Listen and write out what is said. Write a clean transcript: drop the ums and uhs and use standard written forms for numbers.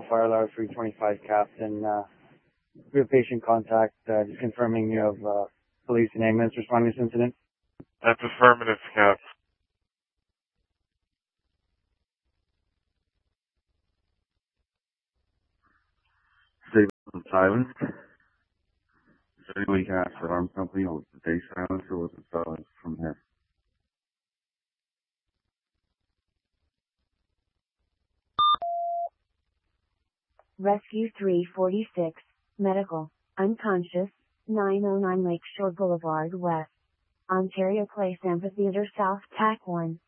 Fire Alarm 325 Captain. We have patient contact, just confirming you have police and ambulance responding to this incident. That's affirmative, Cap. Stay silent. Is there any way you can ask the alarm company, or was the day silence, or was it silence from here? Rescue 346, medical, unconscious, 909 Lakeshore Boulevard West, Ontario Place Amphitheatre South, TAC 1.